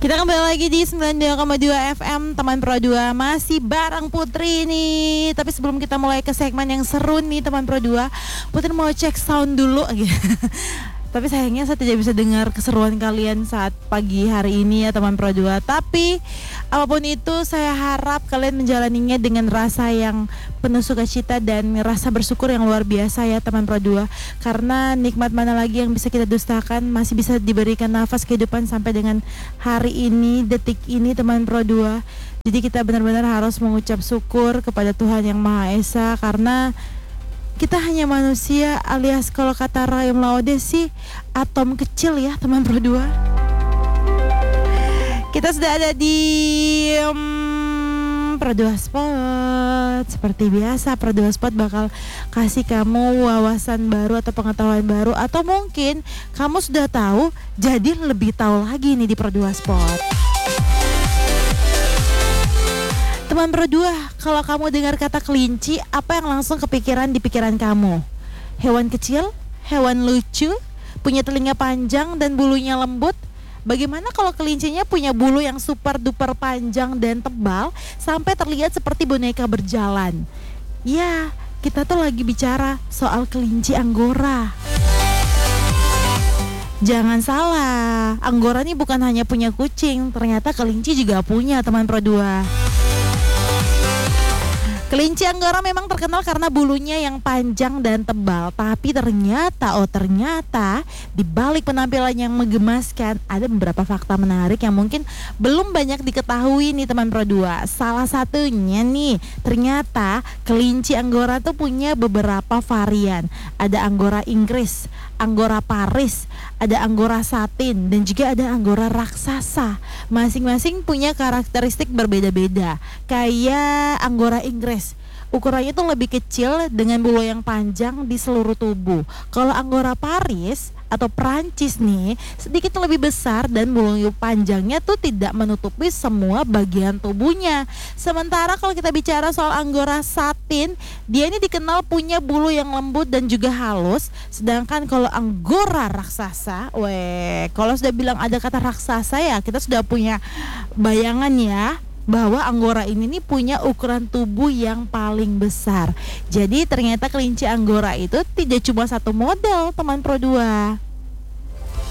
Kita kembali lagi di 92,2 FM teman Pro 2, masih bareng Putri nih. Tapi sebelum kita mulai ke segmen yang seru nih teman Pro 2, Putri mau cek sound dulu. Tapi sayangnya saya tidak bisa dengar keseruan kalian saat pagi hari ini ya teman Pro 2. Tapi apapun itu saya harap kalian menjalaninya dengan rasa yang penuh sukacita dan rasa bersyukur yang luar biasa ya teman Pro 2. Karena nikmat mana lagi yang bisa kita dustakan, masih bisa diberikan nafas kehidupan sampai dengan hari ini, detik ini teman Pro 2. Jadi kita benar-benar harus mengucap syukur kepada Tuhan Yang Maha Esa, karena kita hanya manusia, alias kalau kata Rayum Laude sih atom kecil ya teman Pro 2. Kita sudah ada di Pro 2 Spot. Seperti biasa Pro 2 Spot bakal kasih kamu wawasan baru atau pengetahuan baru, atau mungkin kamu sudah tahu jadi lebih tahu lagi nih di Pro 2 Spot. Teman Pro 2, kalau kamu dengar kata kelinci, apa yang langsung kepikiran di pikiran kamu? Hewan kecil, hewan lucu, punya telinga panjang dan bulunya lembut. Bagaimana kalau kelincinya punya bulu yang super duper panjang dan tebal sampai terlihat seperti boneka berjalan? Ya, kita tuh lagi bicara soal kelinci Anggora. Jangan salah, Anggora ini bukan hanya punya kucing, ternyata kelinci juga punya teman Pro 2. Kelinci Anggora memang terkenal karena bulunya yang panjang dan tebal, tapi ternyata di balik penampilan yang menggemaskan ada beberapa fakta menarik yang mungkin belum banyak diketahui nih teman Pro 2. Salah satunya nih, ternyata kelinci Anggora tuh punya beberapa varian. Ada Anggora Inggris, Anggora Paris, ada Anggora Satin, dan juga ada Anggora raksasa. Masing-masing punya karakteristik berbeda-beda. Kayak Anggora Inggris, ukurannya tuh lebih kecil dengan bulu yang panjang di seluruh tubuh. Kalau Anggora Paris atau Prancis nih sedikit lebih besar dan bulu panjangnya tuh tidak menutupi semua bagian tubuhnya. Sementara kalau kita bicara soal Anggora Satin, dia ini dikenal punya bulu yang lembut dan juga halus. Sedangkan kalau Anggora raksasa, kalau sudah bilang ada kata raksasa ya kita sudah punya bayangan ya, bahwa Anggora ini nih punya ukuran tubuh yang paling besar. Jadi ternyata kelinci Anggora itu tidak cuma satu model teman Pro 2.